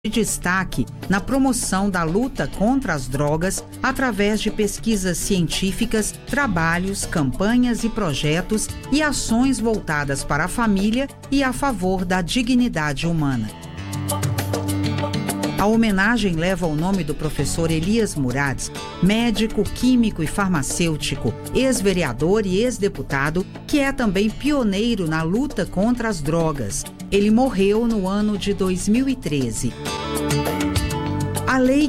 de destaque na promoção da luta contra as drogas através de pesquisas científicas, trabalhos, campanhas e projetos e ações voltadas para a família e a favor da dignidade humana. A homenagem leva o nome do professor Elias Murads, médico, químico e farmacêutico, ex-vereador e ex-deputado, que é também pioneiro na luta contra as drogas. Ele morreu no ano de 2013. A Lei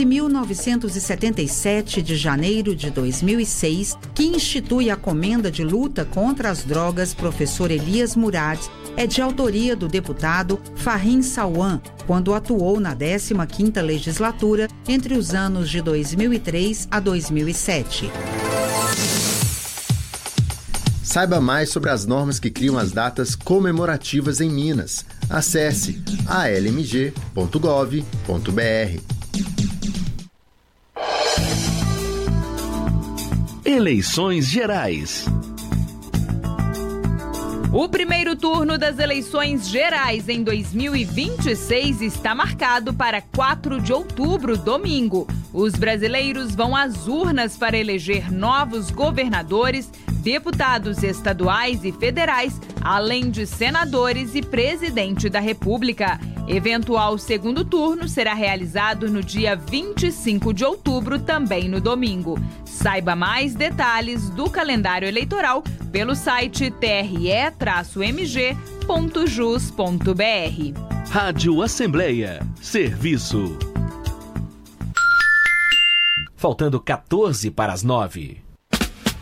15.977 de janeiro de 2006, que institui a Comenda de Luta contra as Drogas Professor Elias Murads, é de autoria do deputado Farrim Salwan, quando atuou na 15ª legislatura entre os anos de 2003 a 2007. Saiba mais sobre as normas que criam as datas comemorativas em Minas. Acesse almg.gov.br. Eleições Gerais. O primeiro turno das eleições gerais em 2026 está marcado para 4 de outubro, domingo. Os brasileiros vão às urnas para eleger novos governadores, deputados estaduais e federais, além de senadores e presidente da República. Eventual segundo turno será realizado no dia 25 de outubro, também no domingo. Saiba mais detalhes do calendário eleitoral pelo site tre-mg.jus.br. Rádio Assembleia. Serviço. Faltando 14 para as 9.